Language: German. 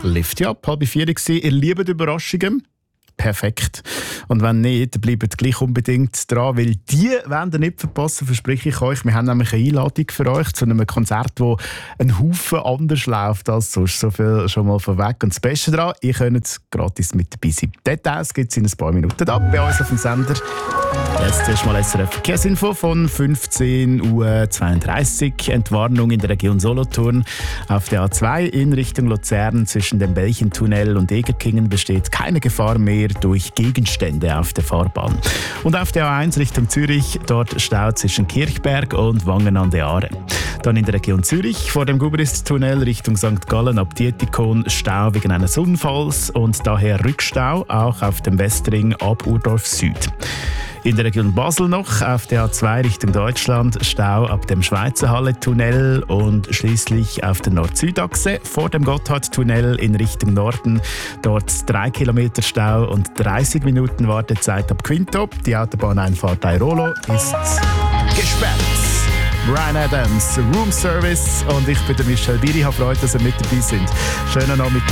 Lift You Up, 3:30. Ihr liebt Überraschungen? Perfekt. Und wenn nicht, bleibt gleich unbedingt dran, weil die wollen ihr nicht verpassen, verspreche ich euch. Wir haben nämlich eine Einladung für euch zu einem Konzert, das ein Haufen anders läuft als sonst. So viel schon mal vorweg. Und das Beste daran, ihr könnt gratis mit dabei sein. Details gibt es in ein paar Minuten da bei uns auf dem Sender. Jetzt erstmal SRF Verkehrsinfo von 15:32 Uhr. Entwarnung in der Region Solothurn. Auf der A2 in Richtung Luzern zwischen dem Belchentunnel und Egerkingen besteht keine Gefahr mehr durch Gegenstände auf der Fahrbahn. Und auf der A1 Richtung Zürich, dort Stau zwischen Kirchberg und Wangen an der Aare. Dann in der Region Zürich vor dem Gubristunnel Richtung St. Gallen ab Dietikon Stau wegen eines Unfalls und daher Rückstau auch auf dem Westring ab Urdorf Süd. In der Region Basel noch, auf der A2 Richtung Deutschland, Stau ab dem Schweizerhalle-Tunnel und schließlich auf der Nord-Süd-Achse vor dem Gotthard-Tunnel in Richtung Norden. Dort 3 Kilometer Stau und 30 Minuten Wartezeit ab Quinto. Die Autobahneinfahrt Airolo ist gesperrt. Bryan Adams, Room Service und ich bin der Michel Biri. Ich habe Freude, dass ihr mit dabei sind. Schönen Nachmittag.